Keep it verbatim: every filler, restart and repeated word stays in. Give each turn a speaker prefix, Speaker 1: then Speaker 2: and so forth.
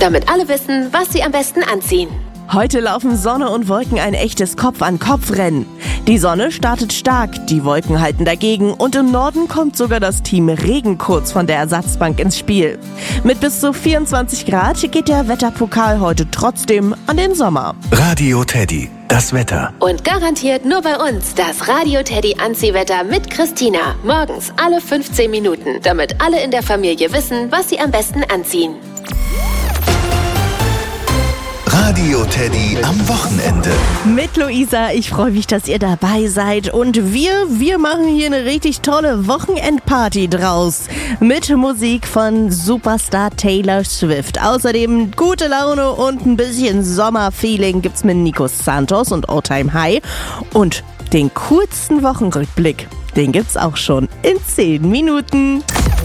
Speaker 1: damit alle wissen, was sie am besten anziehen.
Speaker 2: Heute laufen Sonne und Wolken ein echtes Kopf-an-Kopf-Rennen. Die Sonne startet stark, die Wolken halten dagegen und im Norden kommt sogar das Team Regen kurz von der Ersatzbank ins Spiel. Mit bis zu vierundzwanzig Grad geht der Wetterpokal heute trotzdem an den Sommer.
Speaker 3: Radio Teddy, das Wetter.
Speaker 1: Und garantiert nur bei uns das Radio Teddy Anziehwetter mit Christina. Morgens alle fünfzehn Minuten, damit alle in der Familie wissen, was sie am besten anziehen.
Speaker 3: Radio Teddy am Wochenende.
Speaker 2: Mit Luisa, ich freue mich, dass ihr dabei seid. Und wir, wir machen hier eine richtig tolle Wochenendparty draus. Mit Musik von Superstar Taylor Swift. Außerdem gute Laune und ein bisschen Sommerfeeling gibt's mit Nico Santos und All Time High. Und den coolsten Wochenrückblick, den gibt's auch schon in zehn Minuten.